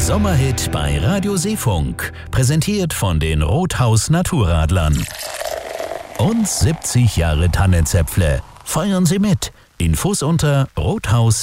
Sommerhit bei Radio Seefunk. Präsentiert von den Rothaus Naturradlern. Und 70 Jahre Tannenzäpfle. Feiern Sie mit. Infos unter rothaus-